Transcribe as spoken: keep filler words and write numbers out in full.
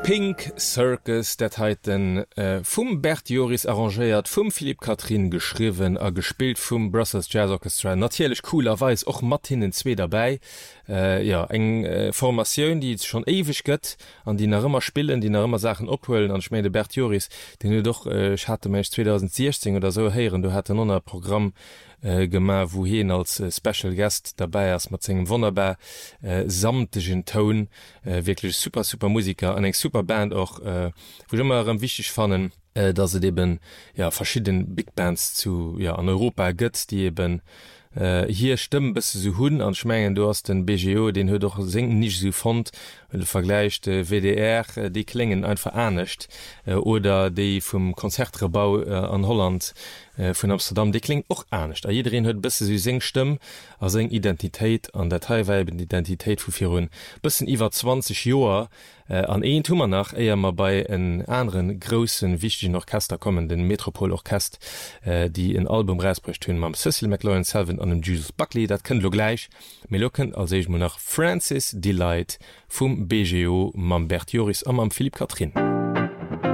Pink Circus, dat heiten äh, vum Bert Joris arrangeiert, vum Philipp Katrin geschriven a gespielt vum Brussels Jazz Orchestra. Natürlich coolerweis och Martinen zwee dabei. Äh, ja eng äh, Formatioun, die schon ewig gëtt, an die nach immer spillen, die nach immer Sachen opholen an schmede Bert Joris, den du doch äh, ich hatte mech zwanzig sechzehn oder so heieren, du hatte noch ein Programm äh, gemacht, wo hin als äh, Special Guest dabei ass mat engem wunderbar äh, samtegen Ton, äh, wirklich super super Musiker an eng super Band auch äh, wo immer ähm, wichtig fanden, äh, dass es eben ja verschiedene Big Bands zu ja an Europa gëtt, die eben Uh, hier stimmen bis so hun an schmengen du hast den B G O, den hue doch singen nicht so fand, du vergleicht äh, W D R, äh, die klingen einfach ernstcht äh, oder die vom Konzertrebau äh, an Holland äh, von Amsterdam, die klingt auch ernstcht. Jeder hört bis so singstimmen als eng Identität an der Teilweiben Identität vu vier bis iwwer zwanzig Joer äh, an een Tummer nach eher mal bei en anderen großen wichtigen Orchester kommen, den Metropolorchester, äh, die ein Album rausbricht hun mam Cecil McLaurin Selvin an dem Jesus Buckley, dat kennt lo gleich Melocken als ich mo nach Francis Delight vum B G O mam Bert Joris am am Philipp Katrin.